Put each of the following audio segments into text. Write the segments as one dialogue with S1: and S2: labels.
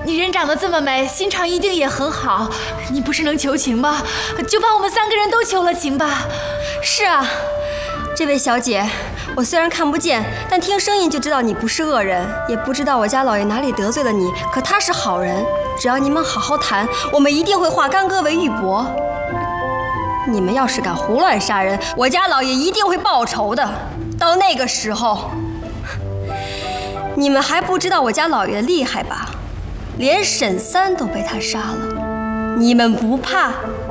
S1: 你人长得这么美，心肠一定也很好。你不是能求情吗？就把我们3个人都求了情吧。
S2: 是啊，这位小姐，我虽然看不见，但听声音就知道你不是恶人，也不知道我家老爷哪里得罪了你，可他是好人。只要你们好好谈，我们一定会化干戈为玉帛。你们要是敢胡乱杀人，我家老爷一定会报仇的。到那个时候，你们还不知道我家老爷厉害吧？连沈三都被他杀了，你们不怕？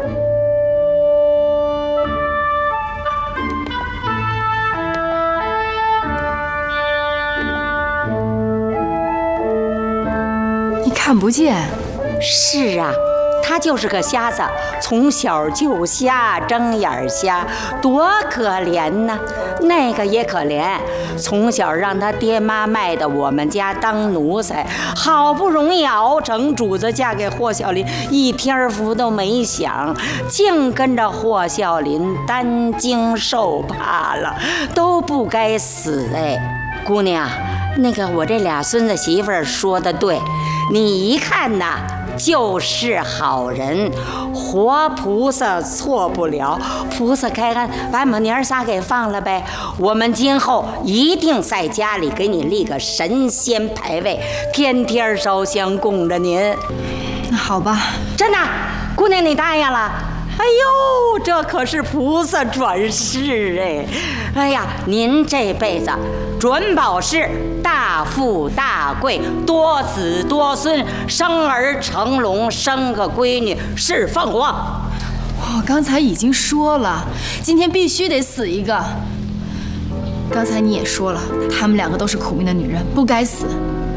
S1: 你看不见？
S3: 是啊，他就是个瞎子，从小就瞎，睁眼瞎，多可怜呢。那个也可怜，从小让他爹妈卖到我们家当奴才，好不容易熬成主子嫁给霍小林，一天福都没享，净跟着霍小林担惊受怕了，都不该死哎。姑娘，那个我这俩孙子媳妇儿说的对，你一看呐就是好人，活菩萨错不了。菩萨开恩，把我们娘仨给放了呗。我们今后一定在家里给你立个神仙牌位，天天烧香供着您。
S1: 那好吧，
S3: 真的，姑娘你答应了？哎呦，这可是菩萨转世哎！哎呀，您这辈子准保是大富大贵，多子多孙，生儿成龙，生个闺女是凤凰。
S1: 我刚才已经说了，今天必须得死一个。刚才你也说了，他们2个都是苦命的女人，不该死。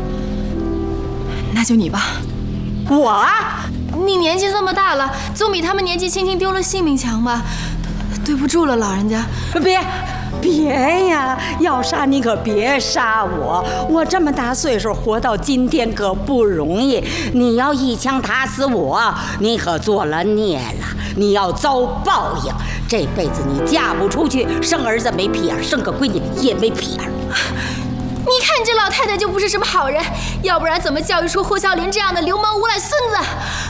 S1: 那就你吧。
S3: 我啊？
S1: 你年纪这么大了，总比他们年纪轻轻丢了性命强吧？对不住了，老人家。
S3: 别呀！要杀你可别杀我！我这么大岁数活到今天可不容易。你要一枪打死我，你可做了孽了，你要遭报应。这辈子你嫁不出去，生儿子没屁眼，生个闺女也没屁眼。
S1: 你看你这老太太就不是什么好人，要不然怎么教育出霍小林这样的流氓无赖孙子？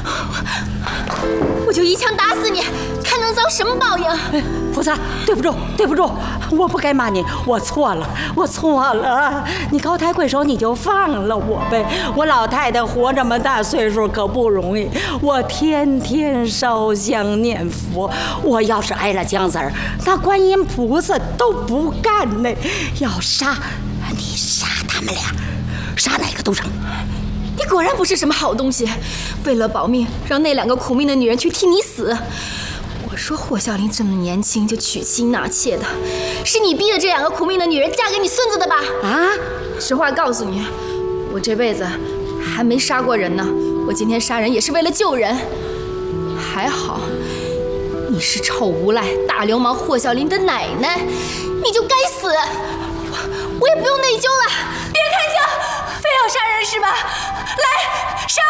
S1: 我就一枪打死你，看能遭什么报应！
S3: 菩萨，对不住，我不该骂你，我错了。你高抬贵手，你就放了我呗。我老太太活这么大岁数可不容易，我天天烧香念佛。我要是挨了枪子儿，那观音菩萨都不干呢。要杀你杀他们俩，杀哪个都成。
S1: 你果然不是什么好东西，为了保命，让那2个苦命的女人去替你死。我说霍小林这么年轻就娶妻纳妾的，是你逼的这2个苦命的女人嫁给你孙子的吧？
S3: 啊！
S1: 实话告诉你，我这辈子还没杀过人呢。我今天杀人也是为了救人。还好，你是臭无赖、大流氓霍小林的奶奶，你就该死。我也不用内疚了。别开枪，非要杀人是吧？来，杀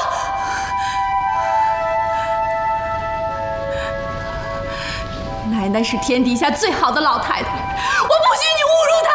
S1: 我！奶奶是天底下最好的老太太，我不许你侮辱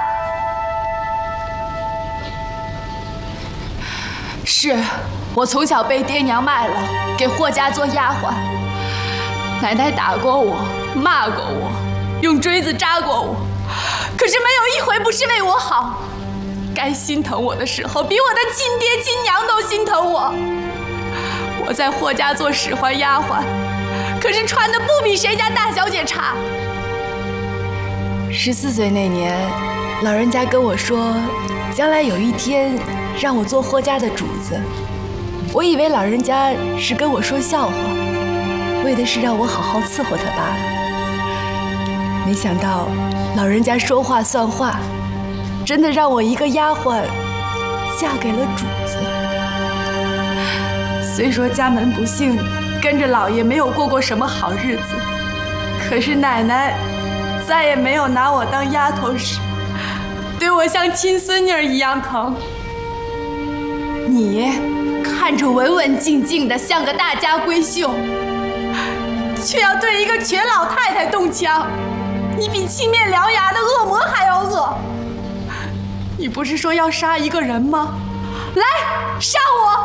S1: 她。是我从小被爹娘卖了，给霍家做丫鬟。奶奶打过我，骂过我，用锥子扎过我，可是没有一回不是为我好。该心疼我的时候，比我的亲爹亲娘都心疼我。我在霍家做使唤丫鬟，可是穿的不比谁家大小姐差。14岁那年，老人家跟我说，将来有一天让我做霍家的主子。我以为老人家是跟我说笑话，为的是让我好好伺候他罢了。没想到老人家说话算话，真的让我一个丫鬟嫁给了主子。虽说家门不幸，跟着老爷没有过过什么好日子，可是奶奶再也没有拿我当丫头时，对我像亲孙女一样疼。你看着文文静静的，像个大家闺秀，却要对一个瘸老太太动枪，你比青面獠牙的恶魔还要恶。你不是说要杀一个人吗？来，杀我！